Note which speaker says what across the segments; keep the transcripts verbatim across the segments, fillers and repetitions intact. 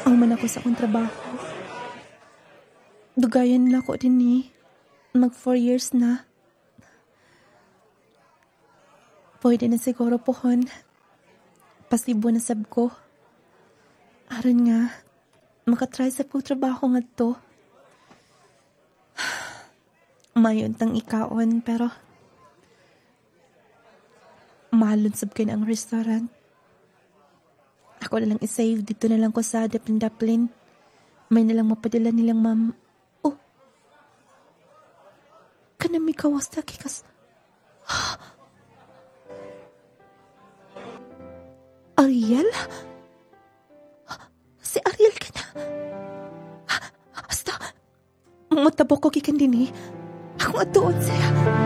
Speaker 1: Auman ako sa akong trabaho. Dugayan na ako din ni. Mag four years na. Pwede na siguro pohon. Pasibo na sab ko. Aron nga, makatry sa po trabaho nga to. Mayon tang ikaon, pero mahalon sab kayo ang restaurant. Ako na lang isave, dito na lang ko sa Daplin-Daplin. May nalang mapadala nilang ma'am. Oh, kanami kawas na kikas. Ariel? Si Ariel ka na. Basta, matabok ko kikan din eh. Ako nga doon siya.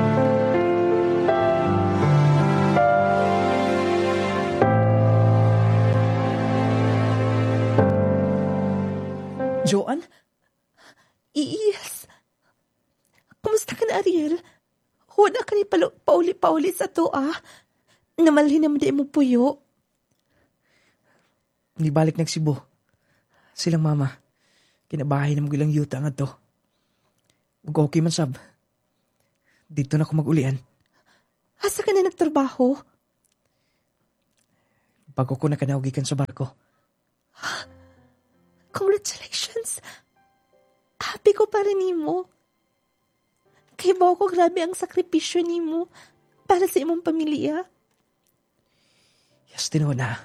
Speaker 2: Joanne?
Speaker 1: Yes. Kumusta ka na, Ariel? Huwag ka ni palo- pauli-pauli sa to, ah. Namalhin naman di mo puyo.
Speaker 2: Ni balik nagsibo. Silang mama. Kinabahay na magilang yuta nga to. Ug okay man sab. Dito na ako mag-ulian.
Speaker 1: Asa ka na nagtrabaho?
Speaker 2: Bago ko nakanaugikan sa barko.
Speaker 1: Congratulations. Happy ko para nimo. Kay ba ko grabe ang sakripisyo nimo para sa imong pamilya.
Speaker 2: Yes, tinuod na.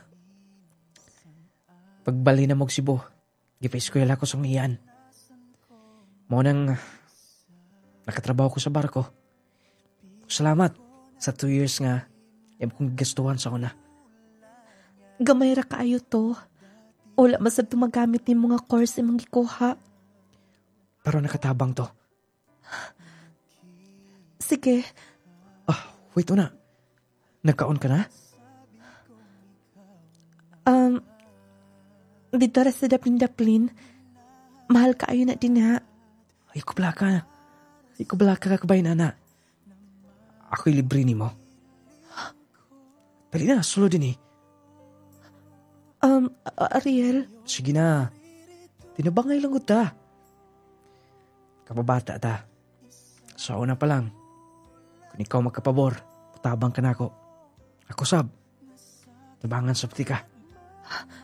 Speaker 2: Pagbali na mong Cebu, gipa-eskwela ko sa iyan. Mo nang nakatrabaho ko sa barko. Salamat sa two years nga yung kong gastuhan sa una.
Speaker 1: Gamay ra kaayo to. Wala masab tumagamit ni mga course imong gikuha.
Speaker 2: Pero nakatabang to.
Speaker 1: Sige.
Speaker 2: Ah, wait una. Nagkaon ka na?
Speaker 1: Um, dito ra sa Daplin-Daplin. Mahal kaayo na din ha.
Speaker 2: Ay, kubla ka. Ay, kubla ka kakabay na na. Ako'y libre ni mo. Dali na, sulo din eh.
Speaker 1: Um, Ariel?
Speaker 2: Sige na. Tinabangay lang ko ta. Kapabata ta. Sa una pa lang. Kung ikaw magkapabor, putabang ka na ako. Ako sab. Tabangan sa pati ka.